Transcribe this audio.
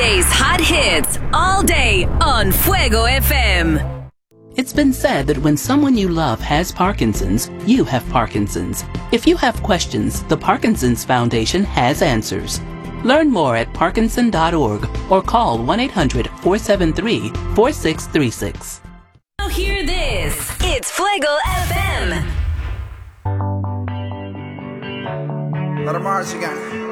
Today's hot hits all day on Fuego FM. It's been said that when someone you love has Parkinson's, you have Parkinson's. If you have questions, the Parkinson's Foundation has answers. Learn more at parkinson.org or call 1-800-473-4636. Now hear this. It's Fuego FM. Let 'em march again.